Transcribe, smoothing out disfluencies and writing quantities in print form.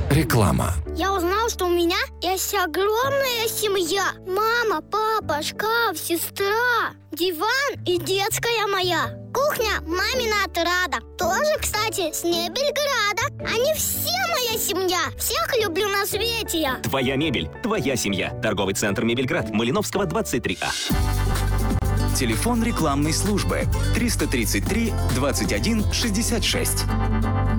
Реклама. Я узнал, что у меня есть огромная семья. Мама, папа, шкаф, сестра, диван и детская моя. Кухня мамина отрада. Тоже, кстати, с Мебельграда. Они все моя семья. Всех люблю на свете я. Твоя мебель, твоя семья. Торговый центр «Мебельград», Малиновского, 23А. Телефон рекламной службы 333 21 66.